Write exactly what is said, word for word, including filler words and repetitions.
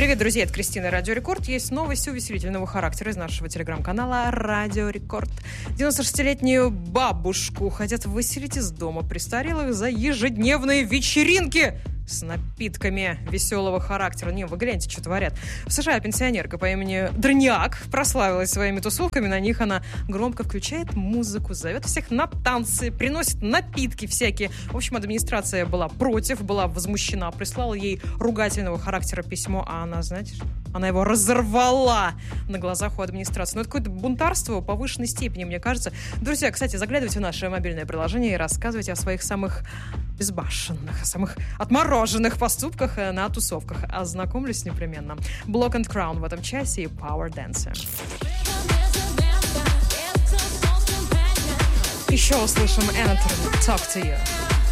Привет, друзья, это Кристина, Радио Рекорд. Есть новость увеселительного характера из нашего телеграм-канала Радио Рекорд. девяностошестилетнюю бабушку хотят выселить из дома престарелых за ежедневные вечеринки с напитками веселого характера. Не, вы гляньте, что творят. В США пенсионерка по имени Дрняк прославилась своими тусовками. На них она громко включает музыку, зовет всех на танцы, приносит напитки всякие. В общем, администрация была против, была возмущена, прислала ей ругательного характера письмо, а она, знаете, она его разорвала на глазах у администрации. Ну, это какое-то бунтарство повышенной степени, мне кажется. Друзья, кстати, заглядывайте в наше мобильное приложение и рассказывайте о своих самых безбашенных, о самых отмороженных поступках на тусовках. Ознакомлюсь непременно. Block and Crown в этом часе и Power Dancer. Еще услышим Anatomy, Talk to You.